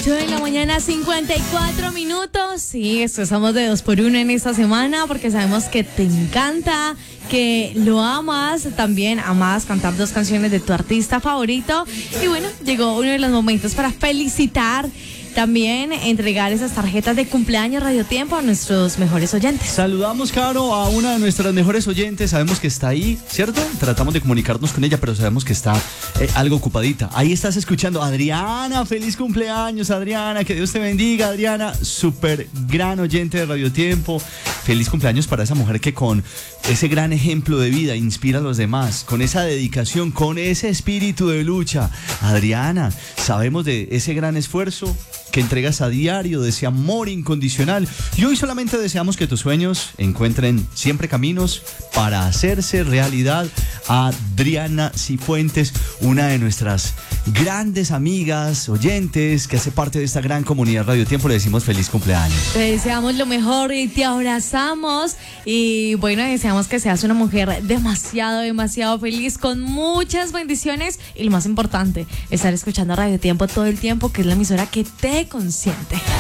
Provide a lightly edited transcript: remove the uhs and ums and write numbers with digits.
8 de la mañana, 54 minutos. Sí, estamos de 2x1 en esta semana porque sabemos que te encanta, que lo amas, también amas cantar 2 canciones de tu artista favorito. Y bueno, llegó uno de los momentos para felicitar, también entregar esas tarjetas de cumpleaños Radio Tiempo a nuestros mejores oyentes. Saludamos, Caro, a una de nuestras mejores oyentes. Sabemos que está ahí, ¿cierto? Tratamos de comunicarnos con ella, pero sabemos que está algo ocupadita. Ahí estás escuchando. Adriana, feliz cumpleaños, Adriana. Que Dios te bendiga, Adriana. Súper gran oyente de Radio Tiempo. Feliz cumpleaños para esa mujer que con ese gran ejemplo de vida inspira a los demás, con esa dedicación, con ese espíritu de lucha. Adriana, sabemos de ese gran esfuerzo que entregas a diario, de ese amor incondicional. Y hoy solamente deseamos que tus sueños encuentren siempre caminos para hacerse realidad. Adriana Cifuentes, una de nuestras grandes amigas, oyentes, que hace parte de esta gran comunidad Radio Tiempo, le decimos feliz cumpleaños. Te deseamos lo mejor y te abrazamos. Y bueno, deseamos que seas una mujer demasiado feliz, con muchas bendiciones. Y lo más importante, estar escuchando Radio Tiempo todo el tiempo, que es la emisora que te consiente.